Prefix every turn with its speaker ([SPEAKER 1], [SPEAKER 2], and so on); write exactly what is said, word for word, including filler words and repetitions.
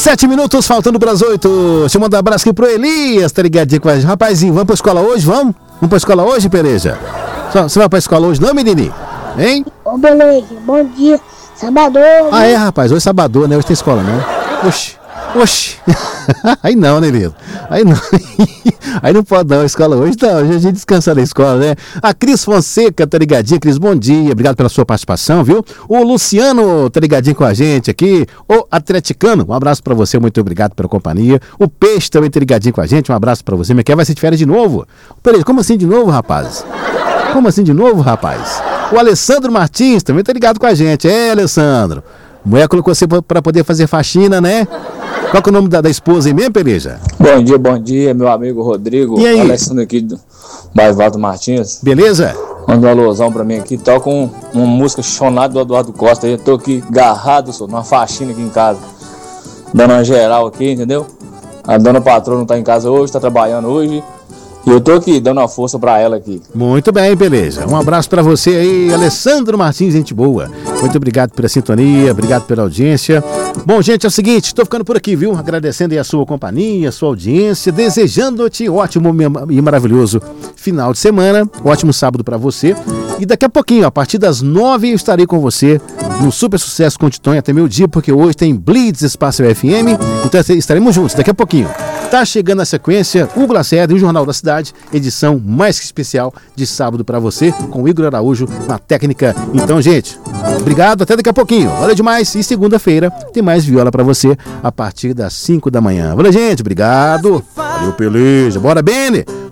[SPEAKER 1] Sete minutos faltando para as oito. Deixa eu mandar um abraço aqui pro Elias, tá ligadinho com a gente. Rapazinho, vamos pra escola hoje? Vamos? Vamos pra escola hoje, Pereja? Você vai pra escola hoje não, menininho? Hein?
[SPEAKER 2] Ô, beleza, bom dia. Sabadão.
[SPEAKER 1] Ah, é, rapaz, hoje é sabadão, né? Hoje tem escola, né? Oxi, oxi. Aí não, né, Nilo? Aí não. Aí não pode não, a escola hoje não, hoje a gente descansa na escola, né? A Cris Fonseca, tá ligadinha? Cris, bom dia, obrigado pela sua participação, viu? O Luciano, tá ligadinho com a gente aqui. O Atleticano, um abraço pra você, muito obrigado pela companhia. O Peixe também tá ligadinho com a gente, um abraço pra você. Mas quer vai ser de férias de novo? Peraí, como assim de novo, rapaz? Como assim de novo, rapaz? O Alessandro Martins também tá ligado com a gente. É, Alessandro. Mulher colocou você pra poder fazer faxina, né? Qual que é o nome da, da esposa aí mesmo, Pereja?
[SPEAKER 3] Bom dia, bom dia, meu amigo Rodrigo.
[SPEAKER 1] E aí?
[SPEAKER 3] Alessandro aqui do bairro Valdo Martins.
[SPEAKER 1] Beleza?
[SPEAKER 3] Manda um alusão pra mim aqui. Toca um, uma música chonada do Eduardo Costa. Eu tô aqui agarrado, só, numa faxina aqui em casa. Dando uma geral aqui, entendeu? A dona patroa não tá em casa hoje, tá trabalhando hoje. E eu tô aqui dando uma força pra ela aqui.
[SPEAKER 1] Muito bem, beleza. Um abraço pra você aí, Alessandro Martins, gente boa. Muito obrigado pela sintonia, obrigado pela audiência. Bom, gente, é o seguinte, tô ficando por aqui, viu? Agradecendo aí a sua companhia, a sua audiência, desejando-te ótimo e maravilhoso final de semana, ótimo sábado pra você. E daqui a pouquinho, a partir das nove, eu estarei com você no Super Sucesso com Titonho até meio dia, porque hoje tem Blitz Espaço F M, então estaremos juntos daqui a pouquinho. Tá chegando a sequência, Hugo Lacerda e o Jornal da Cidade, edição mais que especial de sábado pra você, com o Igor Araújo na técnica. Então, gente, obrigado, até daqui a pouquinho. Valeu demais. E segunda-feira tem mais viola pra você a partir das cinco da manhã. Valeu, gente, obrigado. Valeu, Peleja. Bora, Bene.